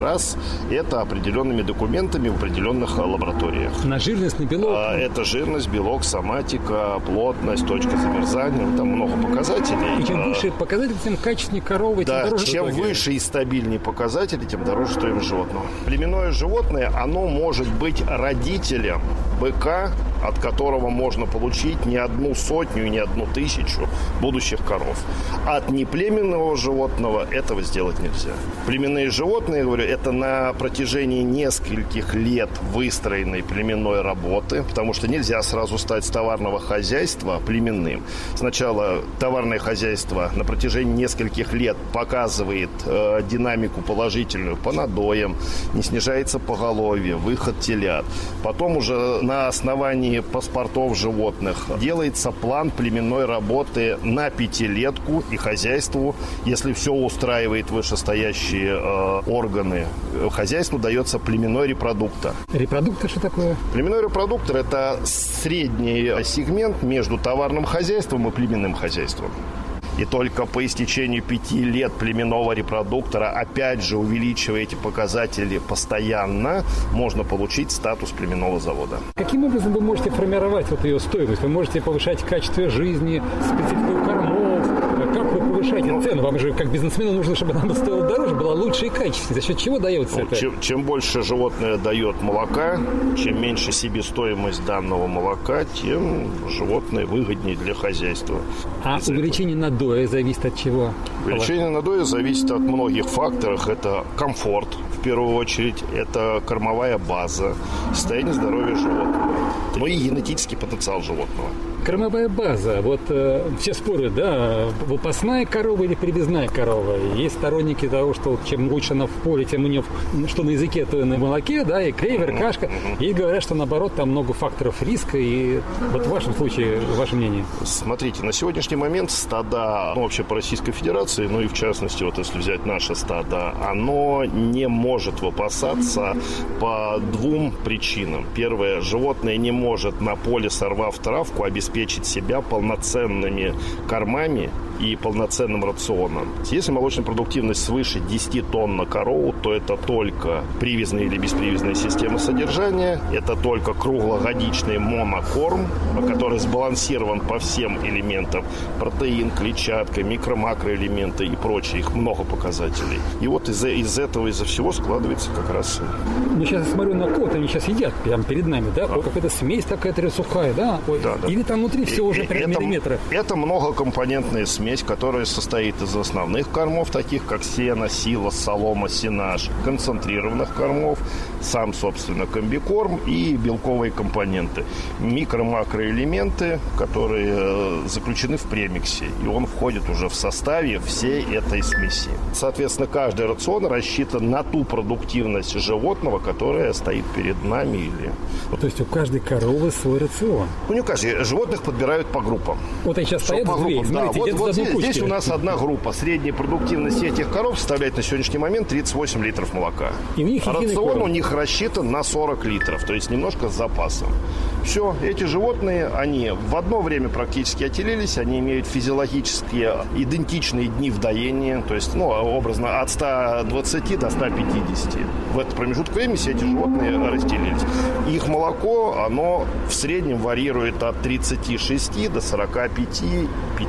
раз это определенными документами в определенных лабораториях. На жирность, на белок? Это жирность, белок, соматика, плотность, точка замерзания. Там много показателей. И чем выше показатели, тем качественнее коровы, тем дороже. Чем выше и стабильнее показатели, тем дороже стоимость животного. Племенное животное, оно может быть родителем быка, от которого можно получить не 100, не 1000 будущих коров. От неплеменного животного этого сделать нельзя. Племенные животные, я говорю, это на протяжении нескольких лет выстроенной племенной работы, потому что нельзя сразу стать с товарного хозяйства племенным. Сначала товарное хозяйство на протяжении нескольких лет показывает динамику положительную по надоям, не снижается поголовье, выход телят. Потом уже на основании паспортов животных делается план племенной работы на 5-летку, и хозяйству, если все устраивает вышестоящие органы, хозяйству дается племенной репродуктор. Репродуктор что такое? Племенной репродуктор – это средний сегмент между товарным хозяйством и племенным хозяйством. И только по истечению 5 лет племенного репродуктора, опять же, увеличивая эти показатели постоянно, можно получить статус племенного завода. Каким образом вы можете формировать ее стоимость? Вы можете повышать качество жизни, специфику кормов? Как вы повышаете цену? Вам же, как бизнесмену, нужно, чтобы она стоила дороже, была лучше и качественнее. За счет чего дается это? Чем больше животное дает молока, чем меньше себестоимость данного молока, тем животное выгоднее для хозяйства. А увеличение надоя зависит от чего? Увеличение надоя зависит от многих факторов. Это комфорт, в первую очередь, это кормовая база, состояние здоровья животного, ну и генетический потенциал животного. Кормовая база. Вот все спорят, да, выпасная корова или привязная корова. Есть сторонники того, что чем лучше она в поле, тем у нее, что на языке, то и на молоке, да, и клевер, кашка. И говорят, что наоборот, там много факторов риска. И вот в вашем случае, ваше мнение? Смотрите, на сегодняшний момент стада, вообще по Российской Федерации, ну и в частности, вот если взять наше стадо, оно не может выпасаться по 2 причинам. Первое, животное не может на поле, сорвав травку, обеспечить себя полноценными кормами и полноценным рационом. Если молочная продуктивность свыше 10 тонн на корову, то это только привязная или беспривязная система содержания, это только круглогодичный монокорм, который сбалансирован по всем элементам: протеин, клетчатка, микро-макроэлементы и прочее. Их много показателей. И вот из этого, из-за всего складывается как раз... Ну, сейчас я смотрю на кот, они сейчас едят прямо перед нами, да? Какая-то смесь такая-то сухая, да? Да. Или там внутри все уже прям миллиметры? Это многокомпонентная смесь, которая состоит из основных кормов, таких как сено, силос, солома, сенаж, концентрированных кормов, сам, собственно, комбикорм и белковые компоненты. Микро-макроэлементы, которые заключены в премиксе, и он входит уже в составе всей этой смеси. Соответственно, каждый рацион рассчитан на ту продуктивность животного, которая стоит перед нами. То есть у каждой коровы свой рацион? Не у каждой. Животных подбирают по группам. Вот они сейчас стоят в двери, смотрите, вот здесь у нас одна группа. Средняя продуктивность этих коров составляет на сегодняшний момент 38 литров молока. И у них рацион у них рассчитан на 40 литров, то есть немножко с запасом. Все, эти животные, они в одно время практически отелились, они имеют физиологически идентичные дни вдоения, то есть, образно, от 120 до 150. В этот промежуток времени все эти животные разделились. Их молоко, оно в среднем варьирует от 36 до 45-50,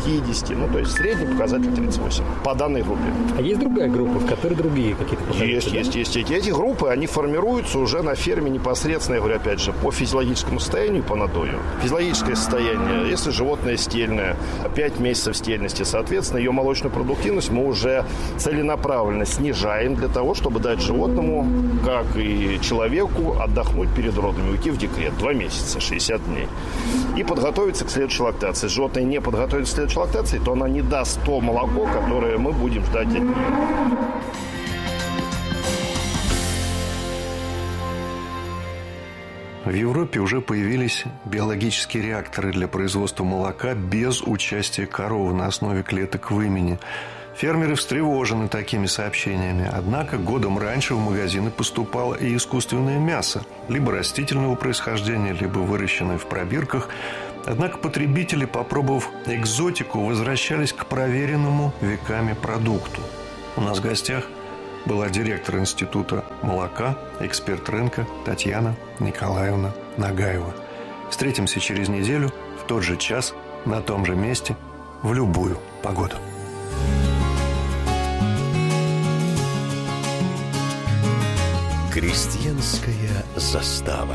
то есть средний показатель 38 по данной группе. А есть другая группа, в которой другие какие-то показатели? Есть. Эти группы, они формируются уже на ферме непосредственно, я говорю, опять же, по физиологическому состоянию, по надою. Физиологическое состояние, если животное стельное, 5 месяцев стельности, соответственно, ее молочную продуктивность мы уже целенаправленно снижаем для того, чтобы дать животному, как и человеку, отдохнуть перед родами, уйти в декрет 2 месяца, 60 дней. И подготовиться к следующей лактации. Если животное не подготовится к следующей лактации, то она не даст то молоко, которое мы будем ждать от нее. В Европе уже появились биологические реакторы для производства молока без участия коровы на основе клеток вымени. Фермеры встревожены такими сообщениями. Однако годом раньше в магазины поступало и искусственное мясо, либо растительного происхождения, либо выращенное в пробирках. Однако потребители, попробовав экзотику, возвращались к проверенному веками продукту. У нас в гостях была директор Института молока, эксперт рынка Татьяна Николаевна Нагаева. Встретимся через неделю в тот же час, на том же месте, в любую погоду. Крестьянская застава.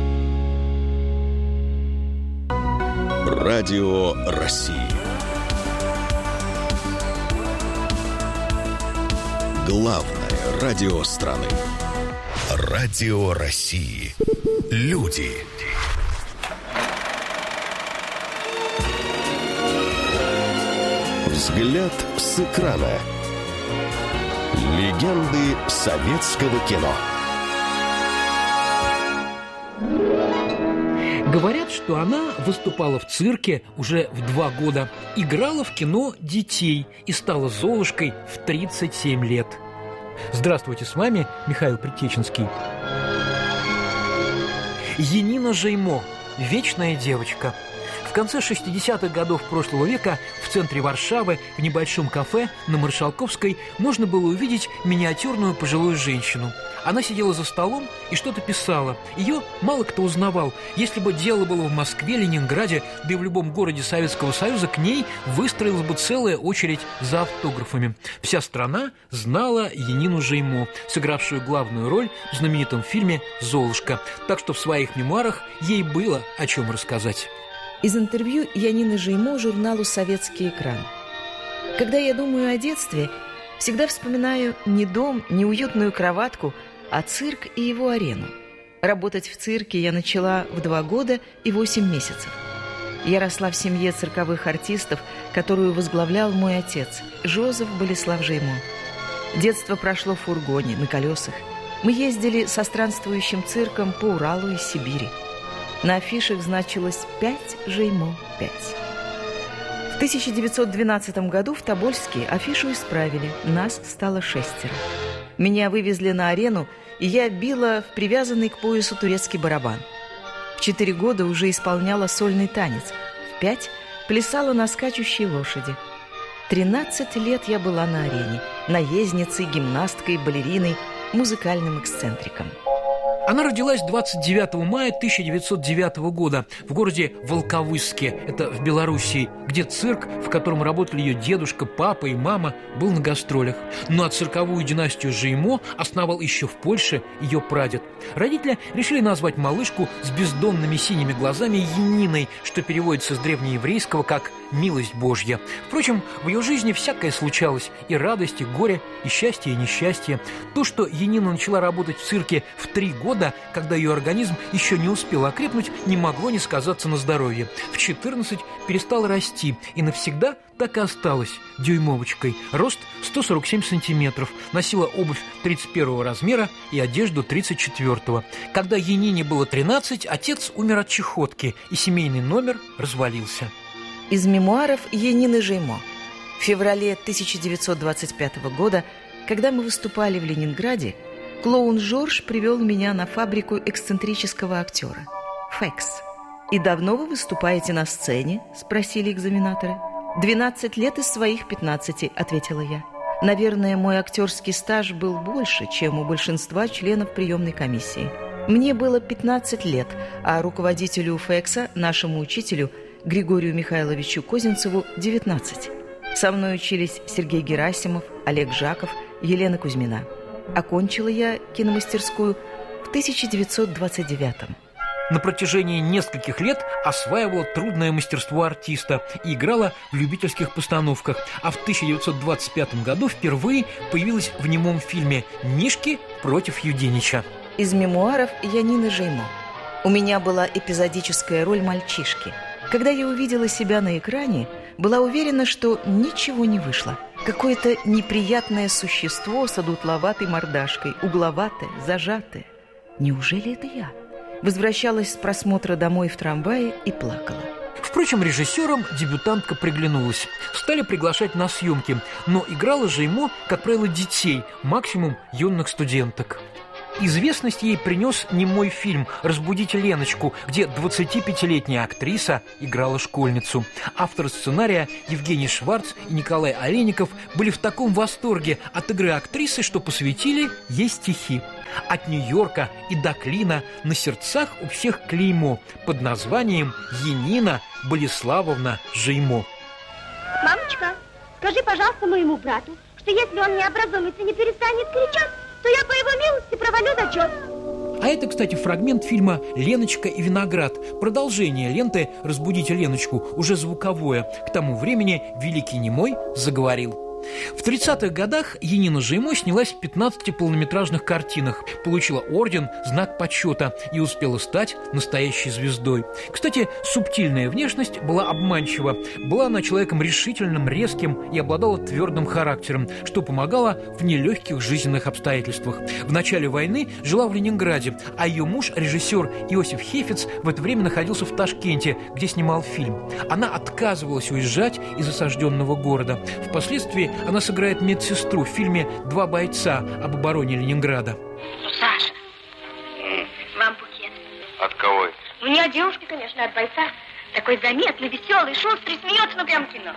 Радио России. Главное радио страны. Радио России. Люди. Взгляд с экрана. Легенды советского кино. Говорят, что она выступала в цирке уже в 2 года, играла в кино детей и стала Золушкой в 37 лет. Здравствуйте, с вами Михаил Притеченский. Янина Жеймо – вечная девочка. В конце 60-х годов прошлого века в центре Варшавы, в небольшом кафе на Маршалковской, можно было увидеть миниатюрную пожилую женщину. Она сидела за столом и что-то писала. Ее мало кто узнавал. Если бы дело было в Москве, Ленинграде, да и в любом городе Советского Союза, к ней выстроилась бы целая очередь за автографами. Вся страна знала Янину Жеймо, сыгравшую главную роль в знаменитом фильме «Золушка». Так что в своих мемуарах ей было о чем рассказать. Из интервью Янины Жеймо журналу «Советский экран». Когда я думаю о детстве, всегда вспоминаю не дом, не уютную кроватку, а цирк и его арену. Работать в цирке я начала в 2 года и 8 месяцев. Я росла в семье цирковых артистов, которую возглавлял мой отец, Жозеф Болеслав Жеймо. Детство прошло в фургоне, на колесах. Мы ездили со странствующим цирком по Уралу и Сибири. На афишах значилось 5 Жеймо 5. В 1912 году в Тобольске афишу исправили, нас стало 6. Меня вывезли на арену, и я била в привязанный к поясу турецкий барабан. В 4 года уже исполняла сольный танец, в 5 плясала на скачущей лошади. 13 лет я была на арене, наездницей, гимнасткой, балериной, музыкальным эксцентриком. Она родилась 29 мая 1909 года в городе Волковыске, это в Белоруссии, где цирк, в котором работали ее дедушка, папа и мама, был на гастролях. Ну а цирковую династию Жеймо основал еще в Польше ее прадед. Родители решили назвать малышку с бездонными синими глазами Яниной, что переводится с древнееврейского как «милость Божья». Впрочем, в ее жизни всякое случалось: и радость, и горе, и счастье, и несчастье. То, что Янина начала работать в цирке в 3 года, когда ее организм еще не успел окрепнуть, не могло не сказаться на здоровье. В 14 перестала расти и навсегда так и осталась дюймовочкой. Рост 147 сантиметров, носила обувь 31 размера и одежду 34. Когда Янине было 13, отец умер от чехотки, и семейный номер развалился. Из мемуаров Янины Жеймо. В феврале 1925 года, когда мы выступали в Ленинграде, клоун Жорж привел меня на фабрику эксцентрического актера «Фекс». «И давно вы выступаете на сцене?» – спросили экзаменаторы. «12 лет из своих 15», – ответила я. Наверное, мой актерский стаж был больше, чем у большинства членов приемной комиссии. Мне было 15 лет, а руководителю «Фекса», нашему учителю, Григорию Михайловичу Козинцеву, 19. Со мной учились Сергей Герасимов, Олег Жаков, Елена Кузьмина. Окончила я киномастерскую в 1929-м. На протяжении нескольких лет осваивала трудное мастерство артиста и играла в любительских постановках. А в 1925 году впервые появилась в немом фильме «Мишки против Юденича». Из мемуаров Янины Жеймо. У меня была эпизодическая роль мальчишки. Когда я увидела себя на экране, была уверена, что ничего не вышло. Какое-то неприятное существо с одутловатой мордашкой, угловатое, зажатое. Неужели это я? Возвращалась с просмотра домой в трамвае и плакала. Впрочем, режиссерам дебютантка приглянулась. Стали приглашать на съемки, но играла Жеймо, как правило, детей, максимум юных студенток. Известность ей принес немой фильм «Разбудите Леночку», где 25-летняя актриса играла школьницу. Авторы сценария Евгений Шварц и Николай Олейников были в таком восторге от игры актрисы, что посвятили ей стихи. От Нью-Йорка и до Клина на сердцах у всех клеймо под названием «Янина Болеславовна Жеймо». Мамочка, скажи, пожалуйста, моему брату, что если он не образумится, не перестанет кричать, то я, по его милости, провалю зачет. А это, кстати, фрагмент фильма «Леночка и виноград». Продолжение ленты «Разбудите Леночку», уже звуковое. К тому времени великий немой заговорил. В 30-х годах Янина Жеймо снялась в 15 полнометражных картинах, получила орден, знак почета и успела стать настоящей звездой. Кстати, субтильная внешность была обманчива. Была она человеком решительным, резким и обладала твердым характером, что помогало в нелегких жизненных обстоятельствах. В начале войны жила в Ленинграде, а ее муж, режиссер Иосиф Хефец, в это время находился в Ташкенте, где снимал фильм. Она отказывалась уезжать из осажденного города. Впоследствии она сыграет медсестру в фильме «Два бойца» об обороне Ленинграда. Ну, Саша, вам букет. От кого это? Ну, не от девушки, конечно, а от бойца. Такой заметный, веселый, шустрый, смеется, ну, прям кино.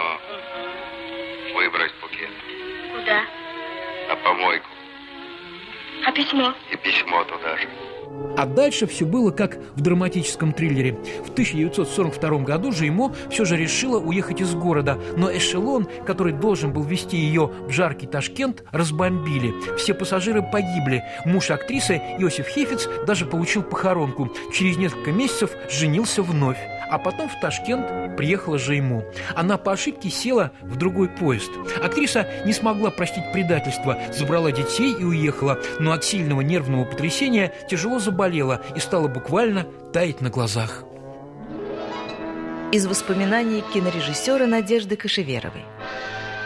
Выбрось букет. Куда? На помойку. А письмо? И письмо туда же. А дальше все было как в драматическом триллере. В 1942 году Жеймо все же решила уехать из города, но эшелон, который должен был везти ее в жаркий Ташкент, разбомбили. Все пассажиры погибли. Муж актрисы Иосиф Хефец даже получил похоронку. Через несколько месяцев женился вновь. А потом в Ташкент приехала Жеймо. Она по ошибке села в другой поезд. Актриса не смогла простить предательство, забрала детей и уехала, но от сильного нервного потрясения тяжело заболела и стала буквально таять на глазах. Из воспоминаний кинорежиссера Надежды Кошеверовой. В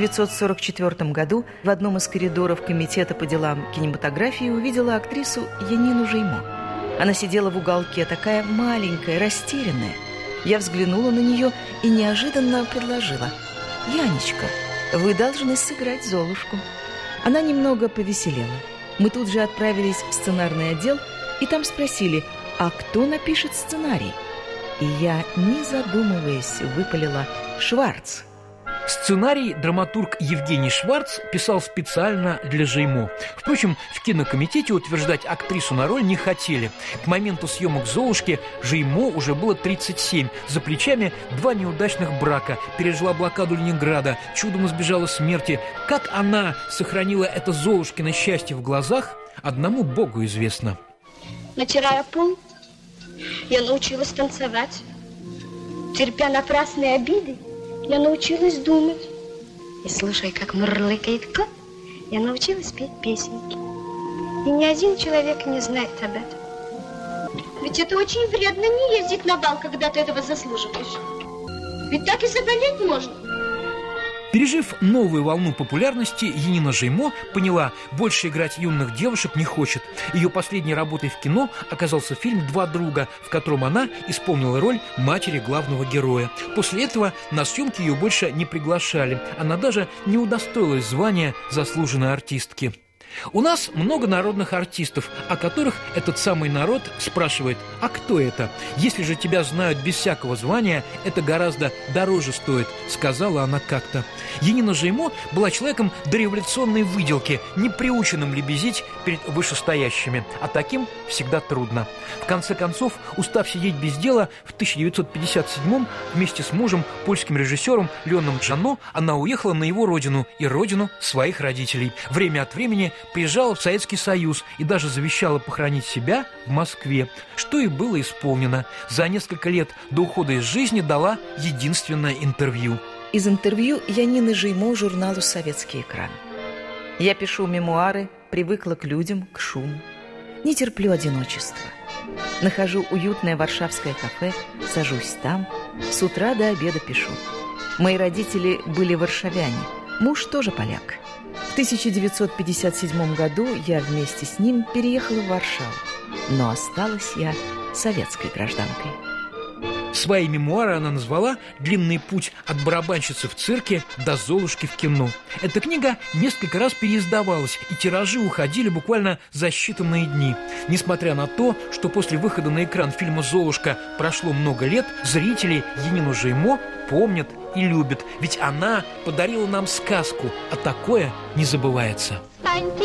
1944 году в одном из коридоров Комитета по делам кинематографии увидела актрису Янину Жеймо. Она сидела в уголке, такая маленькая, растерянная. Я взглянула на нее и неожиданно предложила: «Янечка, вы должны сыграть Золушку». Она немного повеселела. Мы тут же отправились в сценарный отдел, и там спросили: «А кто напишет сценарий?» И я, не задумываясь, выпалила: «Шварц». Сценарий драматург Евгений Шварц писал специально для Жеймо. Впрочем, в кинокомитете утверждать актрису на роль не хотели. К моменту съемок «Золушки» Жеймо уже было 37, за плечами 2 неудачных брака, пережила блокаду Ленинграда, чудом избежала смерти. Как она сохранила это Золушкино счастье в глазах, одному Богу известно. Натирая пол, я научилась танцевать. Терпя напрасные обиды, я научилась думать. И слушая, как мурлыкает кот, я научилась петь песенки. И ни один человек не знает об этом. Ведь это очень вредно не ездить на бал, когда ты этого заслуживаешь. Ведь так и заболеть можно. Пережив новую волну популярности, Янина Жеймо поняла, больше играть юных девушек не хочет. Ее последней работой в кино оказался фильм «Два друга», в котором она исполнила роль матери главного героя. После этого на съемки ее больше не приглашали. Она даже не удостоилась звания заслуженной артистки. У нас много народных артистов, о которых этот самый народ спрашивает: а кто это? Если же тебя знают без всякого звания, это гораздо дороже стоит, сказала она как-то. Янина Жеймо была человеком дореволюционной выделки, не приученным лебезить перед вышестоящими, а таким всегда трудно. В конце концов, устав сидеть без дела, в 1957-м вместе с мужем, польским режиссером Леоном Джано, она уехала на его родину и родину своих родителей. Время от времени приезжала в Советский Союз и даже завещала похоронить себя в Москве, что и было исполнено. За несколько лет до ухода из жизни дала единственное интервью. Из интервью Янины Жеймо журналу «Советский экран». Я пишу мемуары, привыкла к людям, к шуму. Не терплю одиночества. Нахожу уютное варшавское кафе, сажусь там, с утра до обеда пишу. Мои родители были варшавяне, муж тоже поляк. В 1957 году я вместе с ним переехала в Варшаву, но осталась я советской гражданкой. Свои мемуары она назвала «Длинный путь от барабанщицы в цирке до Золушки в кино». Эта книга несколько раз переиздавалась, и тиражи уходили буквально за считанные дни. Несмотря на то, что после выхода на экран фильма «Золушка» прошло много лет, зрители Янину Жеймо помнят и любят, ведь она подарила нам сказку, а такое не забывается. Встаньте,